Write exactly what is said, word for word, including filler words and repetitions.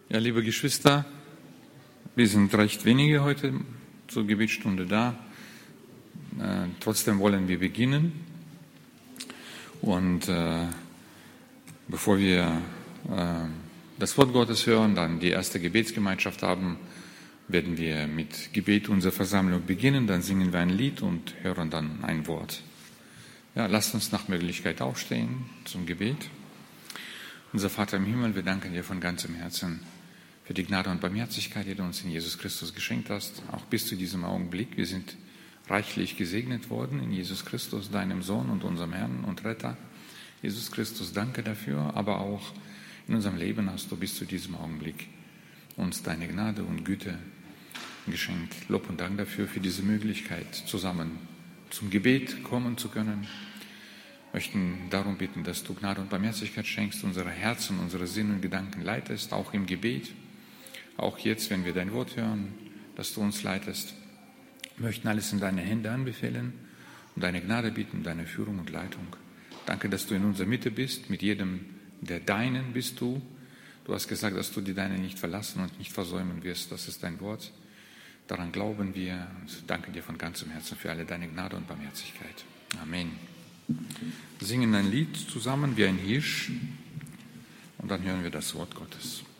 Ja, liebe Geschwister, wir sind recht wenige heute zur Gebetsstunde da. Äh, trotzdem wollen wir beginnen. Und äh, bevor wir äh, das Wort Gottes hören, dann die erste Gebetsgemeinschaft haben, werden wir mit Gebet unsere Versammlung beginnen. Dann singen wir ein Lied und hören dann ein Wort. Ja, lasst uns nach Möglichkeit aufstehen zum Gebet. Unser Vater im Himmel, wir danken dir von ganzem Herzen für die Gnade und Barmherzigkeit, die du uns in Jesus Christus geschenkt hast, auch bis zu diesem Augenblick. Wir sind reichlich gesegnet worden in Jesus Christus, deinem Sohn und unserem Herrn und Retter. Jesus Christus, danke dafür, aber auch in unserem Leben hast du bis zu diesem Augenblick uns deine Gnade und Güte geschenkt. Lob und Dank dafür, für diese Möglichkeit, zusammen zum Gebet kommen zu können. Wir möchten darum bitten, dass du Gnade und Barmherzigkeit schenkst, unsere Herzen, unsere Sinne und Gedanken leitest, auch im Gebet, auch jetzt, wenn wir dein Wort hören, dass du uns leitest. Wir möchten alles in deine Hände anbefehlen und deine Gnade bitten, deine Führung und Leitung. Danke, dass du in unserer Mitte bist, mit jedem der Deinen bist du. Du hast gesagt, dass du die Deinen nicht verlassen und nicht versäumen wirst. Das ist dein Wort. Daran glauben wir und danke dir von ganzem Herzen für alle deine Gnade und Barmherzigkeit. Amen. Wir singen ein Lied zusammen wie ein Hirsch und dann hören wir das Wort Gottes.